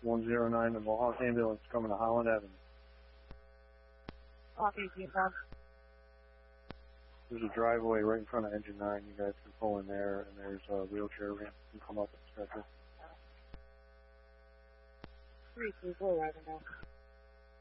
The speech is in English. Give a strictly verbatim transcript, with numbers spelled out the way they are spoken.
one zero nine, the Mohawk ambulance coming to Holland Avenue. Copy, G-Pub. There's a driveway right in front of engine nine. You guys can pull in there, and there's a wheelchair ramp. You can come up and stretch it. three two four, right now.